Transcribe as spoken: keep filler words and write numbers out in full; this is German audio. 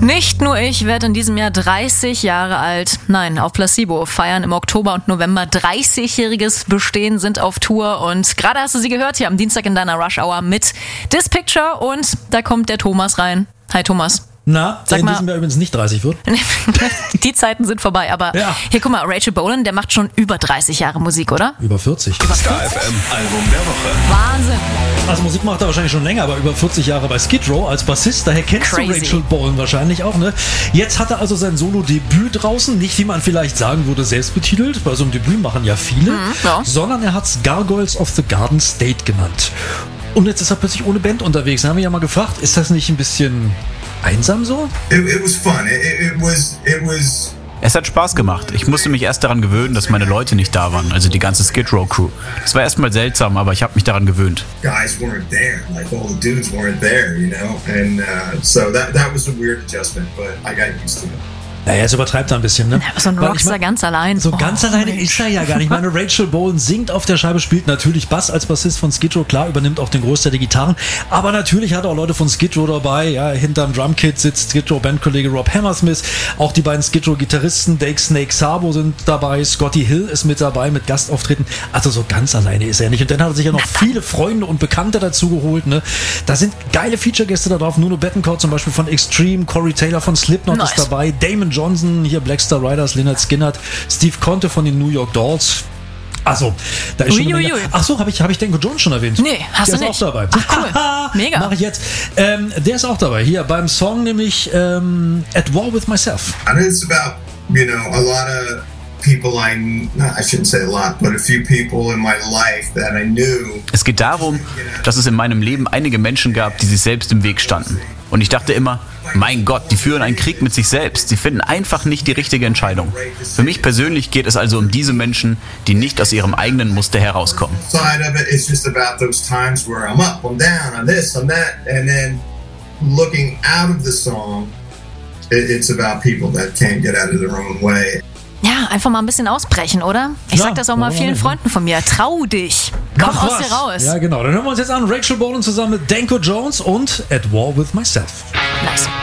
Nicht nur ich werde in diesem Jahr dreißig Jahre alt. Nein, auf Placebo feiern im Oktober und November dreißigjähriges Bestehen, sind auf Tour. Und gerade hast du sie gehört hier am Dienstag in deiner Rush Hour mit This Picture. Und da kommt der Thomas rein. Hi Thomas. Na, Sag in mal, diesem Jahr übrigens nicht dreißig wird. Die Zeiten sind vorbei, aber ja. Hier, guck mal, Rachel Bolan, der macht schon über dreißig Jahre Musik, oder? Über vierzig. Star F M Album der Woche. Wahnsinn. Also Musik macht er wahrscheinlich schon länger, aber über vierzig Jahre bei Skid Row als Bassist, daher kennst Crazy. du Rachel Bolan wahrscheinlich auch, ne? Jetzt hat er also sein Solo-Debüt draußen, nicht wie man vielleicht sagen würde, selbst betitelt, bei so einem Debüt machen ja viele, Mhm, ja. sondern er hat's Gargoyles of the Garden State genannt. Und jetzt ist er plötzlich ohne Band unterwegs. Da haben wir ja mal gefragt, ist das nicht ein bisschen einsam so? It, it was fun. It, it was. It was. Es hat Spaß gemacht. Ich musste mich erst daran gewöhnen, dass meine Leute nicht da waren, also die ganze Skid Row Crew. Das war erstmal seltsam, aber ich habe mich daran gewöhnt. Guys weren't there. Like all the dudes weren't there, you know. And uh, so that that was a weird adjustment, but I got used to it. Naja, es übertreibt er ein bisschen, ne? Ja, so ein Weil Rockstar ich mein, ganz allein. So Oh, ganz alleine Mensch. ist er ja gar nicht. Ich meine, Rachel Bolan singt auf der Scheibe, spielt natürlich Bass als Bassist von Skid Row. Klar, übernimmt auch den Großteil der Gitarren. Aber natürlich hat er auch Leute von Skid Row dabei. Ja, hinterm Drumkit sitzt Skid Row Bandkollege Rob Hammersmith. Auch die beiden Skid Row Gitarristen Dake Snake Sabo sind dabei. Scotty Hill ist mit dabei mit Gastauftritten. Also so ganz alleine ist er nicht. Und dann hat er sich ja noch viele Freunde und Bekannte dazu geholt. Ne? Da sind geile Feature-Gäste da drauf. Nuno Bettencourt zum Beispiel von Extreme. Corey Taylor von Slipknot Nice. ist dabei. Damon Johnson, hier Blackstar Riders, Lynyrd Skynyrd, Steve Conte von den New York Dolls. Also, da ist schon eine Ui, Menge. ui, ui. Ach so, habe ich, hab ich Danko Jones schon erwähnt? Nee, hast der du ist nicht. auch dabei. Ach, cool. Mega. Mach ich jetzt. Ähm, der ist auch dabei. Hier beim Song nämlich ähm, At War With Myself. And it's about, you know, a lot of people I, kn- I shouldn't say a lot, but a few people in my life that I knew. Es geht darum, dass es in meinem Leben einige Menschen gab, die sich selbst im Weg standen. Und ich dachte immer, mein Gott, die führen einen Krieg mit sich selbst. Sie finden einfach nicht die richtige Entscheidung. Für mich persönlich geht es also um diese Menschen, die nicht aus ihrem eigenen Muster herauskommen. Side of it, it's just about those times where I'm up, I'm down, I'm this, I'm that, and then looking out of the song, it, it's about people that can't get out of their own way. Ja, einfach mal ein bisschen ausbrechen, oder? Ich Ja, sag das auch mal warum vielen nicht, ne? Freunden von mir. Trau dich. Komm Mach aus was. dir raus. Ja, genau. Dann hören wir uns jetzt an. Rachel Bolan zusammen mit Danko Jones und At War With Myself. Nice.